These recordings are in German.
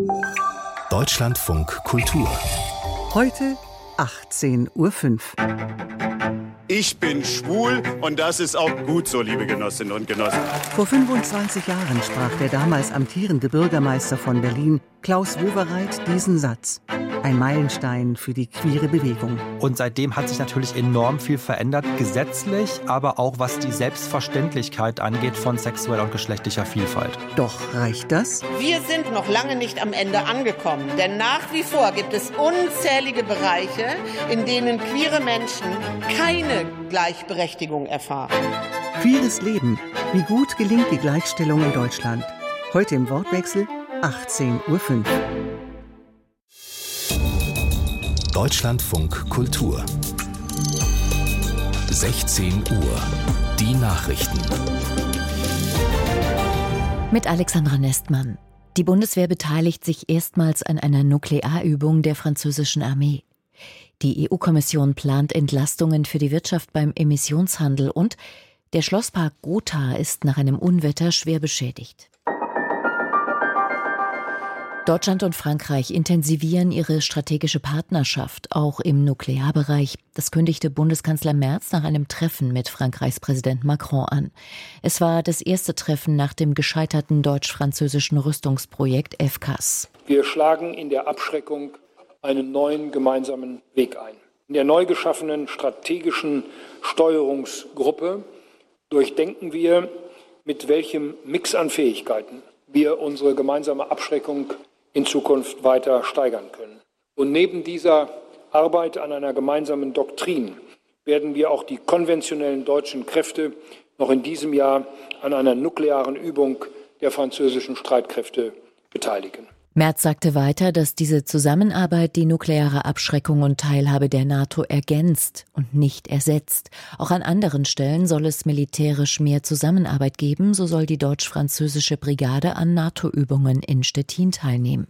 Deutschlandfunk Kultur. Heute 18:05 Uhr. Ich bin schwul und das ist auch gut so, liebe Genossinnen und Genossen. Vor 25 Jahren sprach der damals amtierende Bürgermeister von Berlin, Klaus Wowereit, diesen Satz. Ein Meilenstein für die queere Bewegung. Und seitdem hat sich natürlich enorm viel verändert, gesetzlich, aber auch was die Selbstverständlichkeit angeht von sexueller und geschlechtlicher Vielfalt. Doch reicht das? Wir sind noch lange nicht am Ende angekommen, denn nach wie vor gibt es unzählige Bereiche, in denen queere Menschen keine Gleichberechtigung erfahren. Queeres Leben. Wie gut gelingt die Gleichstellung in Deutschland? Heute im Wortwechsel 18:05 Uhr. Deutschlandfunk Kultur. 16 Uhr. Die Nachrichten. Mit Alexandra Nestmann. Die Bundeswehr beteiligt sich erstmals an einer Nuklearübung der französischen Armee. Die EU-Kommission plant Entlastungen für die Wirtschaft beim Emissionshandel und der Schlosspark Gotha ist nach einem Unwetter schwer beschädigt. Deutschland und Frankreich intensivieren ihre strategische Partnerschaft, auch im Nuklearbereich. Das kündigte Bundeskanzler Merz nach einem Treffen mit Frankreichs Präsident Macron an. Es war das erste Treffen nach dem gescheiterten deutsch-französischen Rüstungsprojekt FCAS. Wir schlagen in der Abschreckung einen neuen gemeinsamen Weg ein. In der neu geschaffenen strategischen Steuerungsgruppe durchdenken wir, mit welchem Mix an Fähigkeiten wir unsere gemeinsame Abschreckung in Zukunft weiter steigern können. Und neben dieser Arbeit an einer gemeinsamen Doktrin werden wir auch die konventionellen deutschen Kräfte noch in diesem Jahr an einer nuklearen Übung der französischen Streitkräfte beteiligen. Merz sagte weiter, dass diese Zusammenarbeit die nukleare Abschreckung und Teilhabe der NATO ergänzt und nicht ersetzt. Auch an anderen Stellen soll es militärisch mehr Zusammenarbeit geben, so soll die deutsch-französische Brigade an NATO-Übungen in Stettin teilnehmen.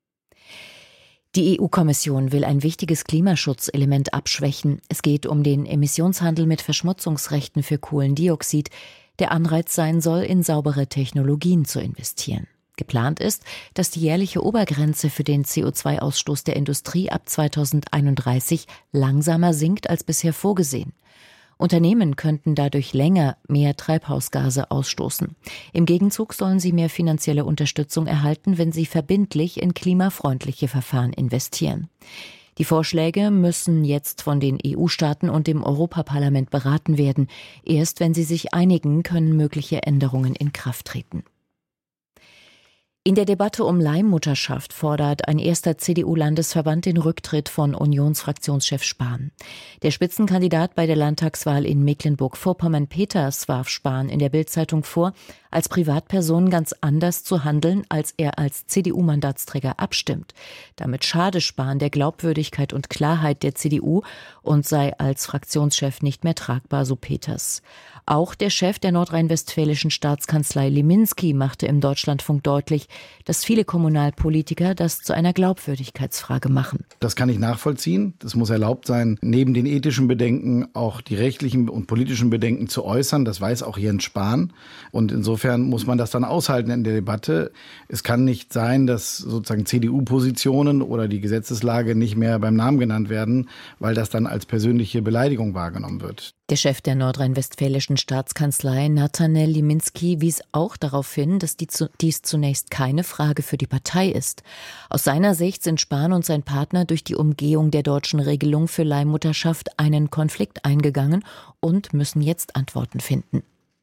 Die EU-Kommission will ein wichtiges Klimaschutzelement abschwächen. Es geht um den Emissionshandel mit Verschmutzungsrechten für Kohlendioxid, der Anreiz sein soll, in saubere Technologien zu investieren. Geplant ist, dass die jährliche Obergrenze für den CO2-Ausstoß der Industrie ab 2031 langsamer sinkt als bisher vorgesehen. Unternehmen könnten dadurch länger mehr Treibhausgase ausstoßen. Im Gegenzug sollen sie mehr finanzielle Unterstützung erhalten, wenn sie verbindlich in klimafreundliche Verfahren investieren. Die Vorschläge müssen jetzt von den EU-Staaten und dem Europaparlament beraten werden. Erst wenn sie sich einigen, können mögliche Änderungen in Kraft treten. In der Debatte um Leihmutterschaft fordert ein erster CDU-Landesverband den Rücktritt von Unionsfraktionschef Spahn. Der Spitzenkandidat bei der Landtagswahl in Mecklenburg-Vorpommern-Peters warf Spahn in der Bild-Zeitung vor, als Privatperson ganz anders zu handeln, als er als CDU-Mandatsträger abstimmt. Damit schade Spahn der Glaubwürdigkeit und Klarheit der CDU und sei als Fraktionschef nicht mehr tragbar, so Peters. Auch der Chef der nordrhein-westfälischen Staatskanzlei Liminski machte im Deutschlandfunk deutlich, dass viele Kommunalpolitiker das zu einer Glaubwürdigkeitsfrage machen. Das kann ich nachvollziehen. Das muss erlaubt sein, neben den ethischen Bedenken auch die rechtlichen und politischen Bedenken zu äußern. Das weiß auch Jens Spahn. Und insofern muss man das dann aushalten in der Debatte. Es kann nicht sein, dass sozusagen CDU-Positionen oder die Gesetzeslage nicht mehr beim Namen genannt werden, weil das dann als persönliche Beleidigung wahrgenommen wird. Der Chef der nordrhein-westfälischen Staatskanzlei, Nathanael Liminski, wies auch darauf hin, dass dies zunächst keine Frage für die Partei ist. Aus seiner Sicht sind Spahn und sein Partner durch die Umgehung der deutschen Regelung für Leihmutterschaft einen Konflikt eingegangen und müssen jetzt Antworten finden.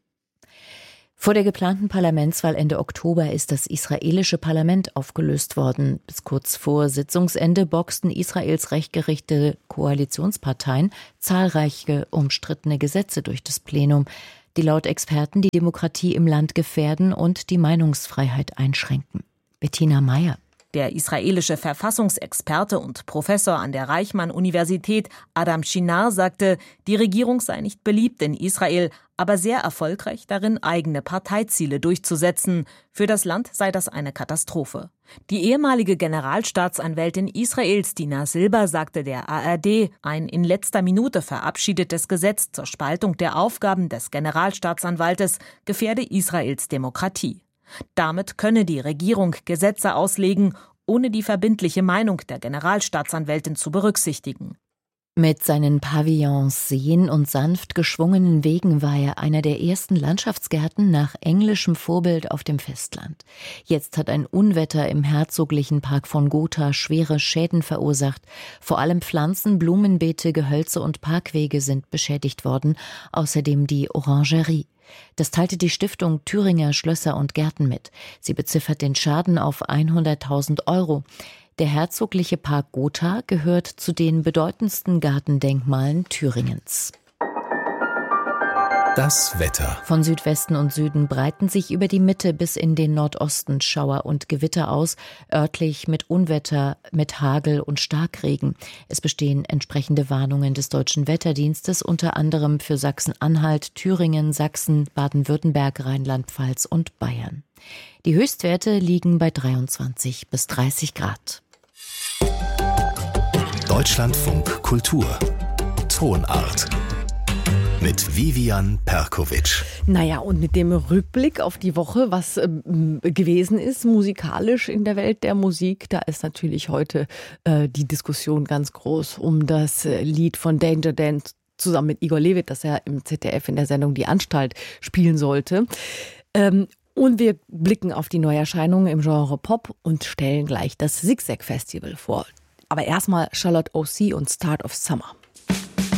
Vor der geplanten Parlamentswahl Ende Oktober ist das israelische Parlament aufgelöst worden. Bis kurz vor Sitzungsende boxten Israels rechtgerichtete Koalitionsparteien zahlreiche umstrittene Gesetze durch das Plenum, die laut Experten die Demokratie im Land gefährden und die Meinungsfreiheit einschränken. Bettina Meyer. Der israelische Verfassungsexperte und Professor an der Reichmann-Universität Adam Shinar sagte, die Regierung sei nicht beliebt in Israel, aber sehr erfolgreich darin, eigene Parteiziele durchzusetzen. Für das Land sei das eine Katastrophe. Die ehemalige Generalstaatsanwältin Israels, Dina Silber, sagte der ARD, ein in letzter Minute verabschiedetes Gesetz zur Spaltung der Aufgaben des Generalstaatsanwaltes gefährde Israels Demokratie. Damit könne die Regierung Gesetze auslegen, ohne die verbindliche Meinung der Generalstaatsanwältin zu berücksichtigen. Mit seinen Pavillons, Seen und sanft geschwungenen Wegen war er einer der ersten Landschaftsgärten nach englischem Vorbild auf dem Festland. Jetzt hat ein Unwetter im herzoglichen Park von Gotha schwere Schäden verursacht. Vor allem Pflanzen, Blumenbeete, Gehölze und Parkwege sind beschädigt worden, außerdem die Orangerie. Das teilte die Stiftung Thüringer Schlösser und Gärten mit. Sie beziffert den Schaden auf 100.000 €. Der herzogliche Park Gotha gehört zu den bedeutendsten Gartendenkmalen Thüringens. Das Wetter. Von Südwesten und Süden breiten sich über die Mitte bis in den Nordosten Schauer und Gewitter aus, örtlich mit Unwetter, mit Hagel und Starkregen. Es bestehen entsprechende Warnungen des Deutschen Wetterdienstes, unter anderem für Sachsen-Anhalt, Thüringen, Sachsen, Baden-Württemberg, Rheinland-Pfalz und Bayern. Die Höchstwerte liegen bei 23 bis 30 Grad. Deutschlandfunk Kultur. Tonart. Mit Vivian Perkovic. Naja, und mit dem Rückblick auf die Woche, was gewesen ist, musikalisch in der Welt der Musik, da ist natürlich heute die Diskussion ganz groß um das Lied von Danger Dan zusammen mit Igor Levit, das er im ZDF in der Sendung Die Anstalt spielen sollte. Und wir blicken auf die Neuerscheinungen im Genre Pop und stellen gleich das Zigzag Festival vor. Aber erstmal Charlotte O.C. und Start of Summer.